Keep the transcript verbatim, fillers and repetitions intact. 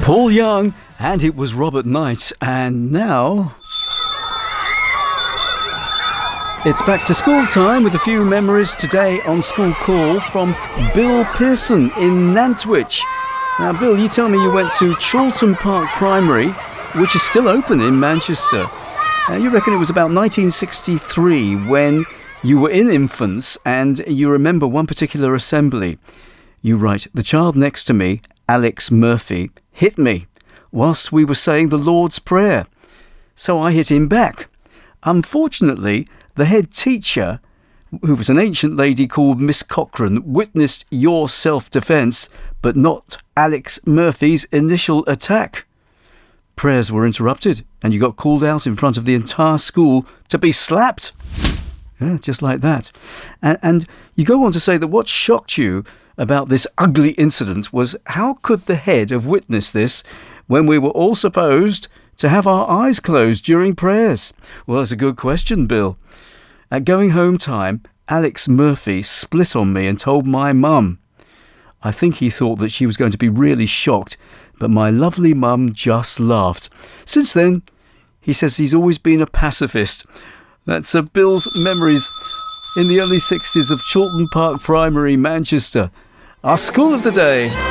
Paul Young, and it was Robert Knight, and now it's back to school time with a few memories today on School Call from Bill Pearson in Nantwich. Now, Bill, you tell me you went to Chorlton Park Primary, which is still open in Manchester. Uh, you reckon it was about nineteen sixty-three when you were in infants and you remember one particular assembly. You write, the child next to me, Alex Murphy, hit me whilst we were saying the Lord's Prayer. So I hit him back. Unfortunately, the head teacher, who was an ancient lady called Miss Cochrane, witnessed your self-defence, but not Alex Murphy's initial attack. Prayers were interrupted, and you got called out in front of the entire school to be slapped. Yeah, just like that. And, and you go on to say that what shocked you about this ugly incident was how could the head have witnessed this when we were all supposed to have our eyes closed during prayers? Well, that's a good question, Bill. At going home time, Alex Murphy split on me and told my mum. I think he thought that she was going to be really shocked, but my lovely mum just laughed. Since then, he says he's always been a pacifist. That's uh, Bill's memories in the early sixties of Chorlton Park Primary, Manchester. Our school of the day.